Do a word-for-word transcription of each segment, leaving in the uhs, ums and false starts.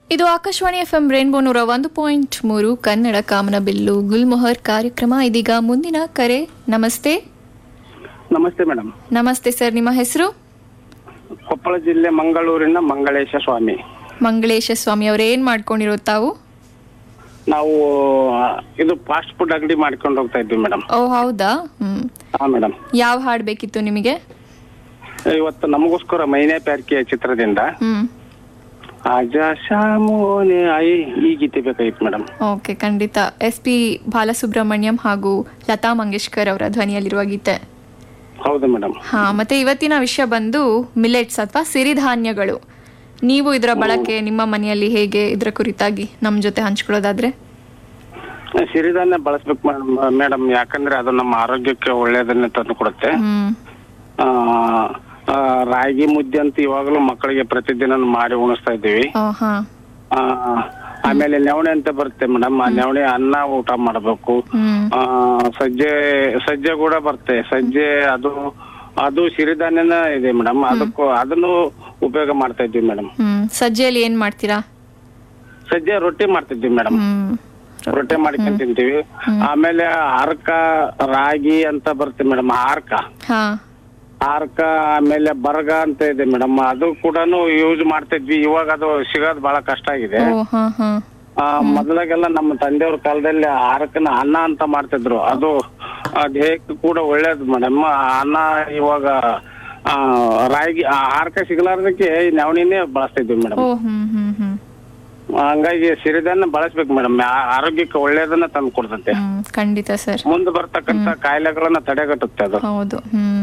ಇದು Akashvani F M rainbow ನೂರ ಒಂದು ಪಾಯಿಂಟ್ ಮೂರು ಕನ್ನಡ ಕಾಮನಬಿಲ್ಲು ಗುಲ್ಮೊಹರ್ ಕಾರ್ಯಕ್ರಮ. ಇದೀಗ ಮುಂದಿನ ಕರೆ. ನಮಸ್ತೆ. ನಮಸ್ತೆ ಮೇಡಮ್. ನಮಸ್ತೆ ಸರ್, ನಿಮ್ಮ ಹೆಸರು? ಕೊಪ್ಪಳ ಜಿಲ್ಲೆ ಮಂಗಳೂರಿನ ಮಂಗಳೇಶ ಸ್ವಾಮಿ. ಮಂಗಳೇಶ ಸ್ವಾಮಿ ಅವರೇ, ಏನ್ ಮಾಡ್ಕೊಂಡಿರೋ ತಾವು? ನಾವು ಇದು ಫಾಸ್ಟ್ ಫುಡ್ ಅಂಗಡಿ ಮಾಡ್ಕೊಂಡು ಹೋಗ್ತಾ ಇದ್ವಿ ಮೇಡಮ್. ಓ ಹೌದಾ? ಹ್ಮ್. ಹಾ ಮೇಡಮ್. ಯಾವ ಹಾಡ್ ಬೇಕಿತ್ತು ನಿಮಗೆ? ಇವತ್ತು ನಮಗೋಸ್ಕರ ಮೈನೆ ಪ್ಯಾರ್ಕಿಯ ಚಿತ್ರದಿಂದ ಹ್ಮ್ ಆಜಾ ಶಾಮೋನೆ ಐ ಈ ಗೀತೆ ಬೇಕಾಗಿತ್ತು ಮೇಡಮ್. ಓಕೆ, ಖಂಡಿತ. ಎಸ್ ಪಿ ಬಾಲಸುಬ್ರಹ್ಮಣ್ಯಂ ಹಾಗೂ ಲತಾ ಮಂಗೇಶ್ಕರ್ ಅವರ ಧ್ವನಿಯಲ್ಲಿರುವ ಗೀತೆ. ಹೌದು ಮೇಡಮ್. ಹಾ, ಮತ್ತೆ ಇವತ್ತಿನ ವಿಷಯ ಬಂದು ಮಿಲೆಟ್ಸ್ ಅಥವಾ ಸಿರಿಧಾನ್ಯಗಳು. ನೀವು ಇದರ ಬಳಕೆ ನಿಮ್ಮ ಮನೆಯಲ್ಲಿ ಹೇಗೆ, ಇದರ ಕುರಿತಾಗಿ ನಮ್ ಜೊತೆ ಹಂಚ್ಕೊಳ್ಳೋದಾದ್ರೆ? ಸಿರಿಧಾನ್ಯ ಬಳಸ್ಬೇಕು ಮೇಡಮ್, ಯಾಕಂದ್ರೆ ಅದು ನಮ್ಮ ಆರೋಗ್ಯಕ್ಕೆ ಒಳ್ಳೆಯದನ್ನ ತಂದು ಕೊಡುತ್ತೆ. ಹ್ಮ್ ಆ ಆ, ರಾಗಿ ಮುದ್ದೆ ಅಂತ ಇವಾಗಲೂ ಮಕ್ಕಳಿಗೆ ಪ್ರತಿದಿನ ಮಾಡಿ ಉಣಿಸ್ತಾ ಇದ್ದೀವಿ. ಓ ಹಾ. ಆ, ಆಮೇಲೆ ನವಣೆ ಅಂತ ಬರುತ್ತೆ ಮೇಡಮ್, ಆ ನವಣೆ ಅನ್ನ ಊಟ ಮಾಡಬೇಕು. ಹ್ಮ್ ಆ ಸಜ್ಜೆ ಸಜ್ಜೆ ಕೂಡ ಬರುತ್ತೆ. ಸಜ್ಜೆ ಅದು ಅದು ಸಿರಿಧಾನ್ಯನ ಇದೆ ಮೇಡಮ್, ಅದಕ್ಕೂ ಅದನ್ನು ಉಪಯೋಗ ಮಾಡ್ತಾ ಇದ್ವಿ ಮೇಡಮ್. ಹ್ಮ್ ಸಜ್ಜೆಯಲ್ಲಿ ಏನ್ ಮಾಡ್ತೀರಾ? ಸಜ್ಜೆ ರೊಟ್ಟಿ ಮಾಡ್ತಿದ್ವಿ ಮೇಡಮ್, ಹ್ಮ್ ರೊಟ್ಟಿ ಮಾಡ್ಕೊಂಡ್ ತಿಂತೀವಿ. ಆಮೇಲೆ ಹಾರ್ಕ ರಾಗಿ ಅಂತ ಬರುತ್ತೆ ಮೇಡಮ್, ಹಾರ್ಕ ಹಾ ಹಾರ್ಕ ಆಮೇಲೆ ಬರಗ ಅಂತ ಇದೆ ಮೇಡಮ್, ಅದು ಕೂಡ ಯೂಸ್ ಮಾಡ್ತಾ ಇದ್ವಿ. ಇವಾಗ ಅದು ಸಿಗೋದು ಬಹಳ ಕಷ್ಟ ಆಗಿದೆ. ಓ ಹಾ ಹಾ. ಆ ಮೊದಲಾಗೆಲ್ಲ ನಮ್ಮ ತಂದೆಯವ್ರ ಕಾಲದಲ್ಲಿ ಹಾರಕನ ಅನ್ನ ಅಂತ ಮಾಡ್ತಿದ್ರು, ಅದು ಆ, ದೇಹಕ್ಕೆ ಕೂಡ ಒಳ್ಳೇದು ಮೇಡಮ್. ಅನ್ನ ಇವಾಗ ಆ ರಾಗಿ ಆ ಹಾರಕ ಸಿಗಲಾರ್ದಕ್ಕೆ ಈ ನವಣಿನೇ ಬಳಸ್ತಾ ಇದ್ವಿ ಮೇಡಮ್. ಓ ಹ್ಮ್ ಹ್ಮ್ ಹ್ಮ್ ಹಂಗಾಗಿ ಸಿರಿಧಾನ್ಯ ಬಳಸ್ಬೇಕು ಮೇಡಮ್, ಆರೋಗ್ಯಕ್ಕೆ ಒಳ್ಳೇದನ್ನ ತಂದು ಕೊಡ್ತೈತೆ. ಹ್ಮ್ ಖಂಡಿತ ಸರ್. ಮುಂದೆ ಬರ್ತಕ್ಕಂತ ಕಾಯಿಲೆಗಳನ್ನ ತಡೆಗಟ್ಟುತ್ತೆ ಅದು. ಹೌದು. ಹ್ಮ್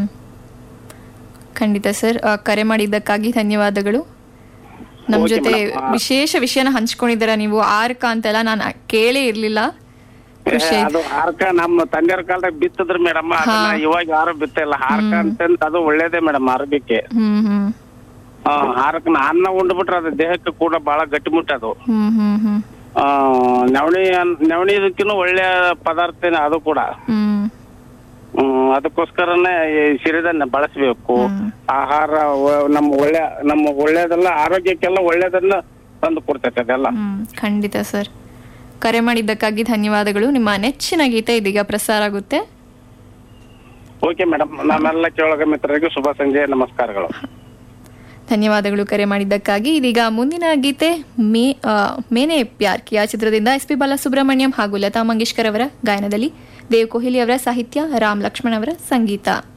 ಖಂಡಿತ ಸರ್. ಆ, ಕರೆ ಮಾಡಿದ್ದಕ್ಕಾಗಿ ಧನ್ಯವಾದಗಳು. ನಮ್ Okay, ಜೊತೆ madam. ಆ, ವಿಶೇಷ ವಿಷಯನ ಹಂಚ್ಕೊಂಡಿದ್ದೀರ ನೀವು. ಆರ್ಕ ಅಂತೆಲ್ಲ ನಾನು ಕೇಳೇ ಇರ್ಲಿಲ್ಲ. ಖುಷಿ ಆಯ್ತು. ಅದು ಹಾರ್ಕ ನಮ್ಮ ತಂದೆಯವ್ರ ಕಾಲದಾಗ ಬಿತ್ತಿದ್ರು ಮೇಡಮ್, ಅದನ್ನ ಇವಾಗ ಯಾರು ಬಿತ್ತಿಲ್ಲ. ಹಾರ್ಕ ಅಂತಂದ್ ಅದು ಒಳ್ಳೇದೇ ಮೇಡಮ್ ಆರೋಗ್ಯಕ್ಕೆ. ಹ್ಮ್ ಹ್ಮ್ ಆ ಹಾರಕನ ಅನ್ನ ಉಂಡ್ಬಿಟ್ರೆ ಅದು ದೇಹಕ್ಕೆ ಕೂಡ ಬಹಳ ಗಟ್ಟಿಮುಟ್ಟದು. ಹ್ಮ್ ಹ್ಮ್ ಹ್ಮ್ ಆ ನವಣಿ ನವಣಿ ಇದಕ್ಕಿನ್ನೂ ಒಳ್ಳೆಯ ಪದಾರ್ಥನೇ ಅದು ಕೂಡ. ಹ್ಮ್ ಹ್ಮ್ ಅದಕ್ಕೋಸ್ಕರನೇ ಈ ಸಿರಿಧಾನ್ಯ ಬಳಸಬೇಕು. ಆಹಾರ ವ- ನಮ್ಮ ಒಳ್ಳೆ ನಮ್ಮ ಒಳ್ಳೇದೆಲ್ಲ ಆರೋಗ್ಯಕ್ಕೆಲ್ಲ ಒಳ್ಳೇದನ್ನ ತಂದು ಕೊಡ್ತೈತೆ ಅದೆಲ್ಲ. ಹ್ಮ್ ಖಂಡಿತ ಸರ್. ಕರೆ ಮಾಡಿದ್ದಕ್ಕಾಗಿ ಧನ್ಯವಾದಗಳು. ನಿಮ್ಮ ನೆಚ್ಚಿನ ಗೀತೆ ಇದೀಗ ಪ್ರಸಾರ ಆಗುತ್ತೆ. ಓಕೆ ಮೇಡಮ್, ನಮ್ಮೆಲ್ಲ ಕೇಳೋಗ ಮಿತ್ರರಿಗೂ ಶುಭ ಸಂಜೆ, ನಮಸ್ಕಾರಗಳು. ಧನ್ಯವಾದಗಳು ಕರೆ ಮಾಡಿದ್ದಕ್ಕಾಗಿ. ಇದೀಗ ಮುಂದಿನ ಗೀತೆ ಮೇ ಆ, ಮೇನೆ ಪ್ಯಾರ್ ಕಿಯಾ ಚಿತ್ರದಿಂದ ಎಸ್ ಪಿ ಬಾಲಸುಬ್ರಹ್ಮಣ್ಯಂ ಹಾಗೂ ಲತಾ ಮಂಗೇಶ್ಕರ್ ಅವರ ಗಾಯನದಲ್ಲಿ, ದೇವ್ ಕೊಹ್ಲಿ ಅವರ ಸಾಹಿತ್ಯ, ರಾಮ್ ಲಕ್ಷ್ಮಣ್ ಅವರ ಸಂಗೀತ.